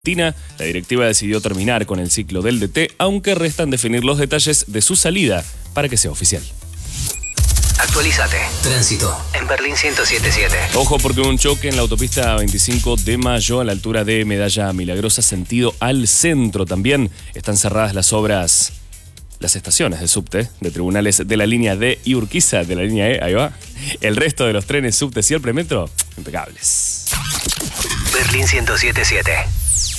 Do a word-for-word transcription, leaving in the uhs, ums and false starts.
La directiva decidió terminar con el ciclo del D T, aunque restan definir los detalles de su salida para que sea oficial. Actualízate. Tránsito en Berlín ciento siete punto siete. Ojo, porque un choque en la autopista veinticinco de mayo a la altura de Medalla Milagrosa, sentido al centro. También están cerradas las obras, las estaciones de subte de tribunales de la línea D y Urquiza de la línea E. Ahí va. El resto de los trenes, subtes y el premetro, impecables. Berlín ciento siete punto siete.